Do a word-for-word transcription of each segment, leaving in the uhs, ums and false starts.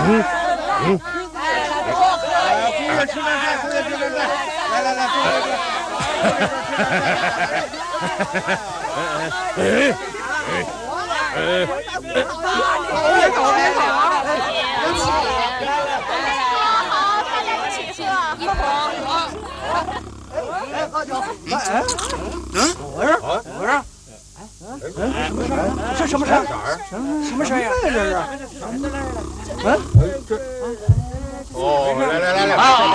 嗯嗯。哎，姑爷吃点菜，姑爷吃点菜，来来来，姑爷吃。哎哎哎！别走，别走啊！ 一起，好，大家一起喝，一捧。 来喝酒。哎，嗯，我说，我说。哎，什么事儿？是什么事儿？什么事儿呀？这是。嗯，这。哦，来来来来。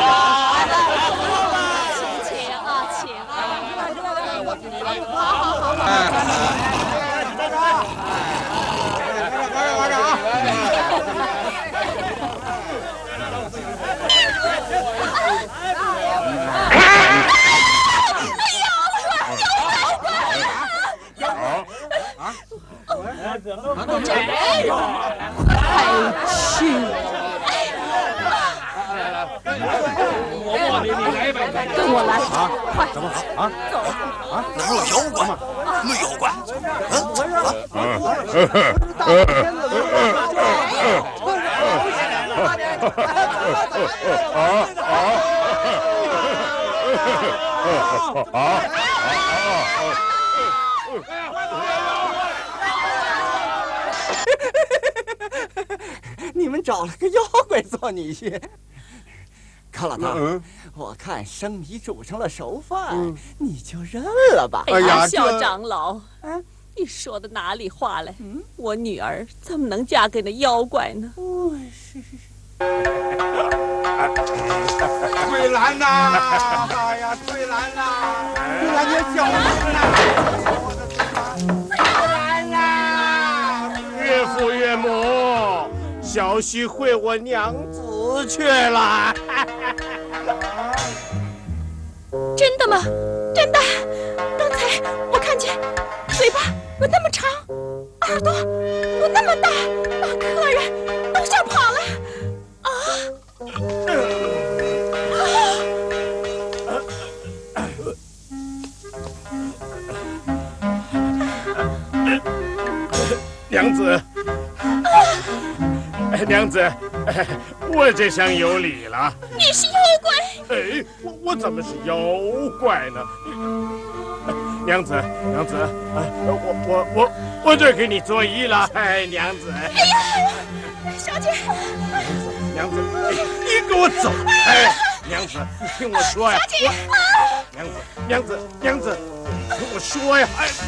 请请啊，请啊。好好好好。 玩着啊！ 跟我来啊！ 快， 怎么好啊？ 走啊！ 哪有妖怪？没妖怪。 你们找了个妖怪做女婿。高老头， 嗯， 我看生米煮成了熟饭， 嗯、 你就认了吧。 哎呀， 这肖长老，嗯，你说的哪里话来？嗯，我女儿怎么能嫁给那妖怪呢？ 哦，是是是。 翠兰呐！哎呀，翠兰呐！翠兰，你小心呐！翠兰呐！ 岳父岳母，小婿会我娘子去了。 真的吗？真的？刚才我看见嘴巴有那么长，耳朵有那么大，把客人都吓跑了。啊！ 娘子，娘子，我这厢有礼了。 你是妖怪？ 哎，我我怎么是妖怪呢？娘子，娘子，我我我我这给你作揖了，哎，娘子。 哎呀，小姐， 娘子，你给我走！哎，娘子，你听我说呀。 小姐， 娘子，娘子，娘子，听我说呀！哎，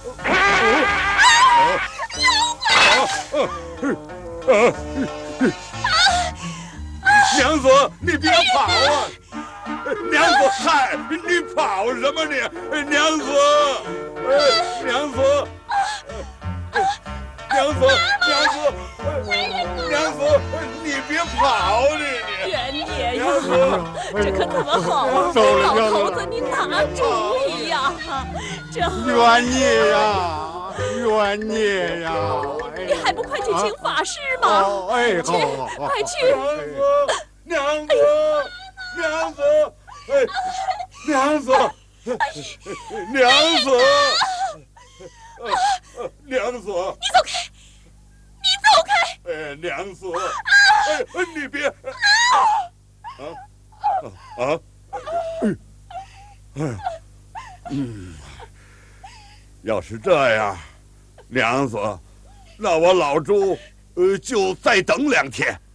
娘子，你别跑啊！娘子，嗨，你跑什么你？娘子，哎，娘子，娘子，娘子，娘子，你别跑你你！ 袁爷呀，这可怎么好啊？老头子，你拿主意呀！这冤孽呀，冤孽呀！ 你还不快去请法师吗？ 哎， 去，快去！ 娘子，娘子，哎，娘子，娘子，娘子， 你走开！你走开！ 哎，娘子，哎，你别，啊啊啊！嗯，要是这样，娘子，那我老朱呃就再等两天。